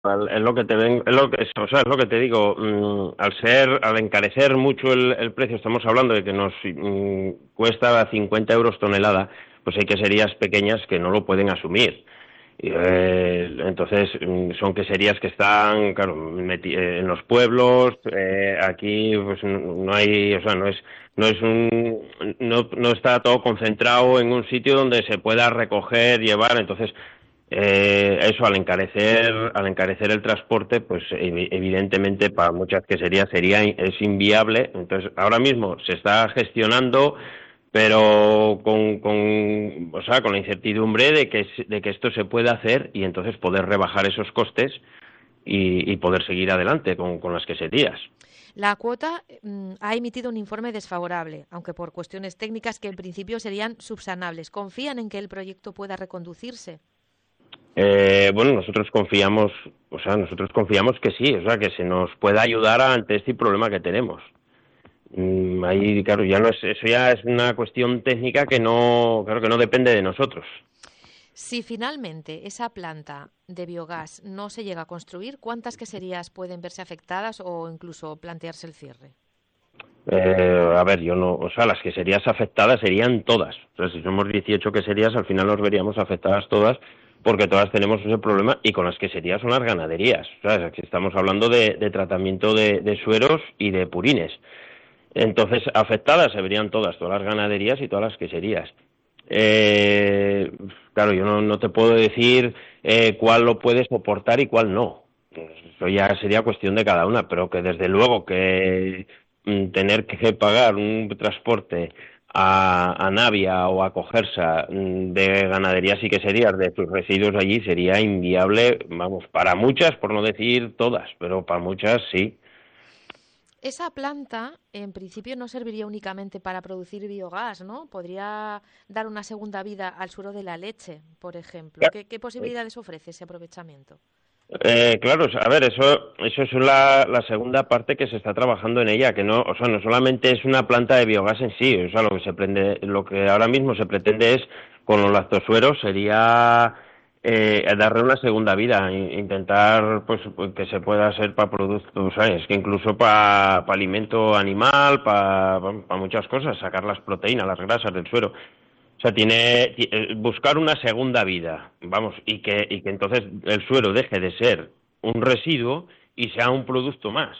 Es lo que te ven, o sea, es lo que te digo, al encarecer mucho el precio, estamos hablando de que nos cuesta 50 euros tonelada, pues hay queserías pequeñas que no lo pueden asumir. Entonces, son queserías que están, claro, en los pueblos, aquí pues no hay, o sea, no está todo concentrado en un sitio donde se pueda recoger, llevar, entonces eso al encarecer el transporte, pues evidentemente para muchas queserías es inviable. Entonces ahora mismo se está gestionando, pero o sea, con la incertidumbre de que esto se pueda hacer y entonces poder rebajar esos costes y poder seguir adelante con las queserías. La cuota ha emitido un informe desfavorable, aunque por cuestiones técnicas que en principio serían subsanables. ¿Confían en que el proyecto pueda reconducirse? Bueno, nosotros confiamos que sí, o sea, que se nos pueda ayudar ante este problema que tenemos. Ahí, claro, eso ya es una cuestión técnica que no, claro, que no depende de nosotros. Si finalmente esa planta de biogás no se llega a construir, ¿cuántas queserías pueden verse afectadas o incluso plantearse el cierre? A ver, yo no, o sea, las queserías afectadas serían todas. O sea, si somos 18 queserías, al final nos veríamos afectadas todas, porque todas tenemos ese problema, y con las queserías son las ganaderías. O sea, aquí estamos hablando de tratamiento de sueros y de purines. Entonces, afectadas se verían todas las ganaderías y todas las queserías. Eh, claro, yo no te puedo decir cuál lo puede soportar y cuál no. Eso ya sería cuestión de cada una, pero que desde luego que tener que pagar un transporte a Navia o a Cogersa de ganaderías y queserías de sus residuos allí sería inviable, vamos, para muchas, por no decir todas, pero para muchas sí. Esa planta, en principio, no serviría únicamente para producir biogás, ¿no? Podría dar una segunda vida al suero de la leche, por ejemplo. ¿Qué posibilidades ofrece ese aprovechamiento? Claro, a ver, eso es la segunda parte que se está trabajando en ella, que no, o sea, no solamente es una planta de biogás en sí, o sea, lo que ahora mismo se pretende es, con los lactosueros, sería darle una segunda vida, intentar, pues, que se pueda hacer para productos, ¿sabes? Que incluso para alimento animal, para muchas cosas, sacar las proteínas, las grasas del suero. O sea, buscar una segunda vida, vamos, y que entonces el suero deje de ser un residuo y sea un producto más.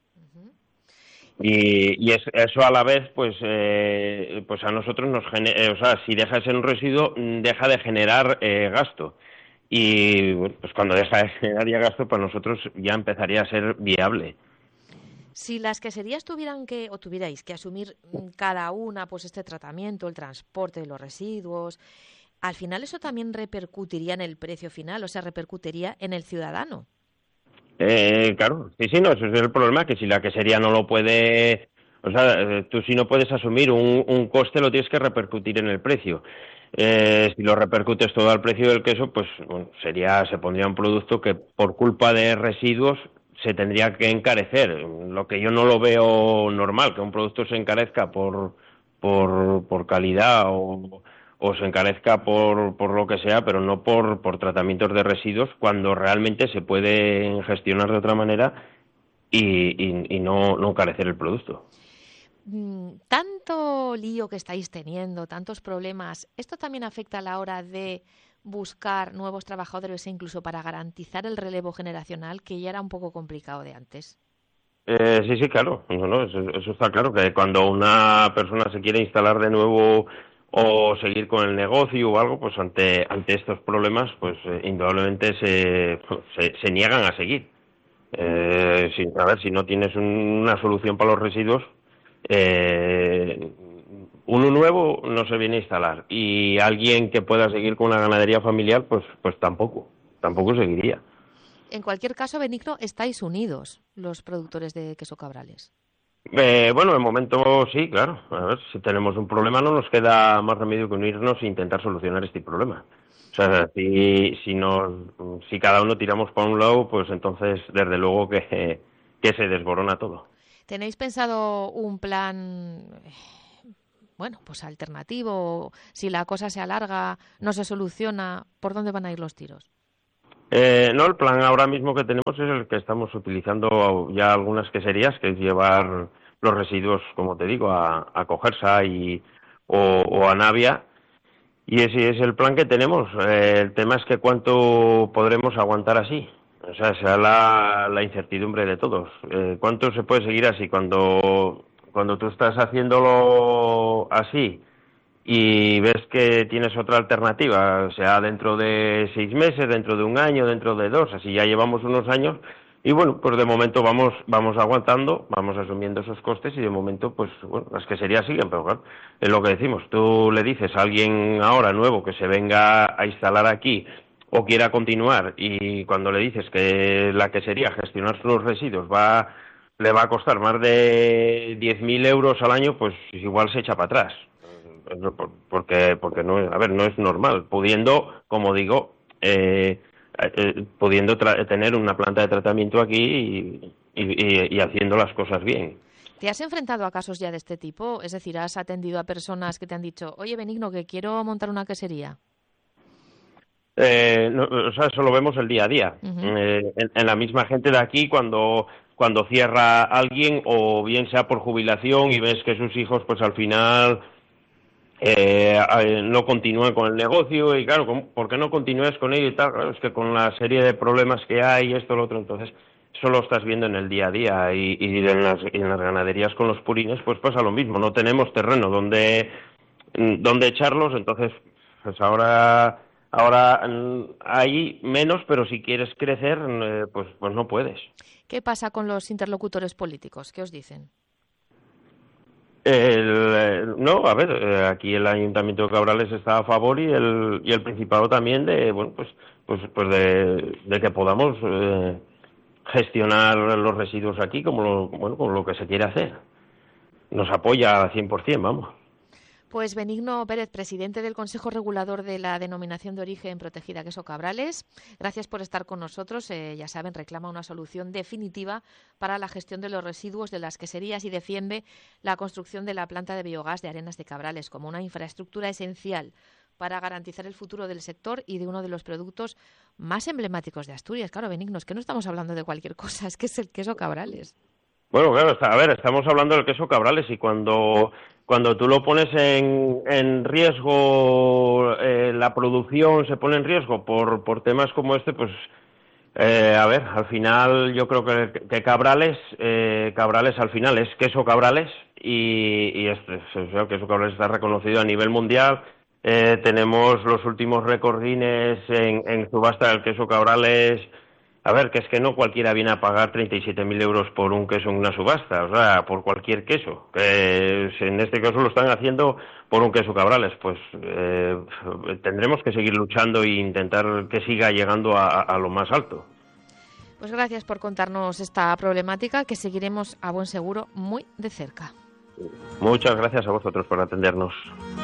Eso a la vez, pues a nosotros o sea, si deja de ser un residuo, deja de generar gasto. Y bueno, pues cuando deja de generar ya gasto, para nosotros ya empezaría a ser viable. Si las queserías tuvieran que, o tuvierais que asumir cada una, pues este tratamiento, el transporte de los residuos, al final eso también repercutiría en el precio final, o sea, repercutiría en el ciudadano. Claro, sí, sí, no, ese es el problema, que si la quesería no lo puede, o sea, tú si no puedes asumir un coste lo tienes que repercutir en el precio. Si lo repercutes todo al precio del queso, pues bueno, se pondría un producto que por culpa de residuos se tendría que encarecer, lo que yo no lo veo normal, que un producto se encarezca por calidad o se encarezca por lo que sea, pero no por tratamientos de residuos, cuando realmente se pueden gestionar de otra manera y no encarecer el producto. Tanto lío que estáis teniendo, tantos problemas, ¿esto también afecta a la hora de buscar nuevos trabajadores e incluso para garantizar el relevo generacional, que ya era un poco complicado de antes? Sí, sí, claro, no, eso está claro, que cuando una persona se quiere instalar de nuevo o seguir con el negocio o algo, pues ante estos problemas, pues indudablemente se niegan a seguir. A ver, si no tienes una solución para los residuos, eh, uno nuevo no se viene a instalar, y alguien que pueda seguir con una ganadería familiar, pues tampoco seguiría. En cualquier caso, Benigno, estáis unidos los productores de queso Cabrales. Bueno, de momento sí, claro. A ver, si tenemos un problema no nos queda más remedio que unirnos e intentar solucionar este problema. O sea, si cada uno tiramos para un lado, pues entonces desde luego que se desborona todo. ¿Tenéis pensado un plan, bueno, pues alternativo? Si la cosa se alarga, no se soluciona, ¿por dónde van a ir los tiros? No, el plan ahora mismo que tenemos es el que estamos utilizando ya algunas queserías, que es llevar los residuos, como te digo, a Cogersa o a Navia. Y ese es el plan que tenemos. El tema es que cuánto podremos aguantar así. O sea, será la incertidumbre de todos. ¿Cuánto se puede seguir así? Cuando tú estás haciéndolo así y ves que tienes otra alternativa, sea dentro de 6 meses, dentro de un año, dentro de 2, así ya llevamos unos años, y bueno, pues de momento vamos aguantando, vamos asumiendo esos costes, y de momento, pues bueno, las queserías siguen, pero claro, es lo que decimos, tú le dices a alguien ahora nuevo que se venga a instalar aquí o quiera continuar, y cuando le dices que la quesería, gestionar sus residuos, le va a costar más de 10.000 euros al año, pues igual se echa para atrás. Porque no, a ver, no es normal, pudiendo, como digo, pudiendo tener una planta de tratamiento aquí y haciendo las cosas bien. ¿Te has enfrentado a casos ya de este tipo? Es decir, ¿has atendido a personas que te han dicho, oye, Benigno, que quiero montar una quesería? No, o sea, eso lo vemos el día a día. Uh-huh. En la misma gente de aquí, cuando cierra alguien, o bien sea por jubilación y ves que sus hijos, pues al final no continúan con el negocio, y claro, ¿por qué no continúas con ello y tal? Claro, es que con la serie de problemas que hay, esto, lo otro, entonces eso lo estás viendo en el día a día, y en las ganaderías con los purines pues pasa lo mismo, no tenemos terreno donde echarlos, entonces pues ahora hay menos, pero si quieres crecer, pues no puedes. ¿Qué pasa con los interlocutores políticos? ¿Qué os dicen? No, a ver, aquí el Ayuntamiento de Cabrales está a favor, y el Principado también, de bueno, pues de que podamos gestionar los residuos aquí como lo que se quiere hacer. Nos apoya al 100%, vamos. Pues Benigno Pérez, presidente del Consejo Regulador de la Denominación de Origen Protegida Queso Cabrales, gracias por estar con nosotros. Ya saben, reclama una solución definitiva para la gestión de los residuos de las queserías y defiende la construcción de la planta de biogás de Arenas de Cabrales como una infraestructura esencial para garantizar el futuro del sector y de uno de los productos más emblemáticos de Asturias. Claro, Benigno, es que no estamos hablando de cualquier cosa, es que es el queso Cabrales. Bueno, claro, a ver, estamos hablando del queso Cabrales, y cuando tú lo pones en riesgo, la producción se pone en riesgo por temas como este, pues a ver, al final yo creo que Cabrales al final es queso Cabrales, y o sea, el queso Cabrales está reconocido a nivel mundial. Tenemos los últimos récords en subasta del queso Cabrales. A ver, que es que no cualquiera viene a pagar 37.000 euros por un queso en una subasta, o sea, por cualquier queso. Que en este caso lo están haciendo por un queso Cabrales. Pues tendremos que seguir luchando e intentar que siga llegando a lo más alto. Pues gracias por contarnos esta problemática que seguiremos a buen seguro muy de cerca. Muchas gracias a vosotros por atendernos.